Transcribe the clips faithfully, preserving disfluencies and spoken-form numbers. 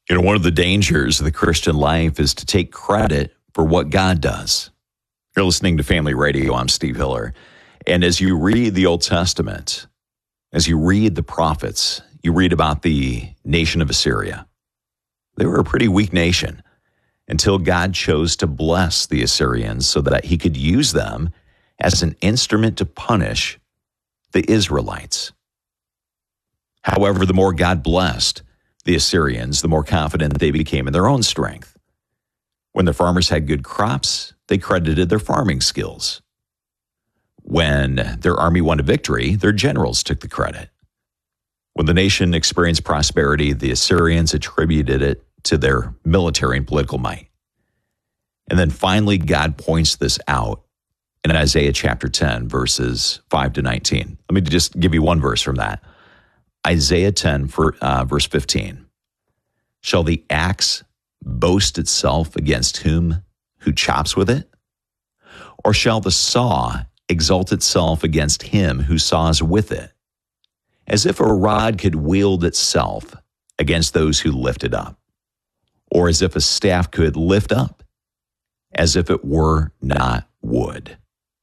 You know, one of the dangers of the Christian life is to take credit for what God does. You're listening to Family Radio. I'm Steve Hiller. And as you read the Old Testament, as you read the prophets, you read about the nation of Assyria. They were a pretty weak nation until God chose to bless the Assyrians so that he could use them as an instrument to punish the Israelites. However, the more God blessed the Assyrians, the more confident they became in their own strength. When the farmers had good crops, they credited their farming skills. When their army won a victory, their generals took the credit. When the nation experienced prosperity, the Assyrians attributed it to their military and political might. And then finally, God points this out in Isaiah chapter ten, verses five to nineteen. Let me just give you one verse from that. Isaiah ten, for, uh, verse fifteen. Shall the axe boast itself against whom who chops with it? Or shall the saw exalt itself against him who saws with it? As if a rod could wield itself against those who lift it up, or as if a staff could lift up, as if it were not wood.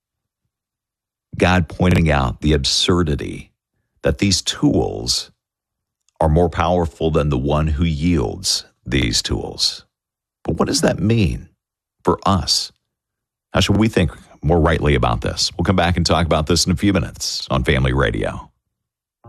God pointing out the absurdity that these tools are more powerful than the one who yields these tools. But what does that mean for us? How should we think more rightly about this? We'll come back and talk about this in a few minutes on Family Radio.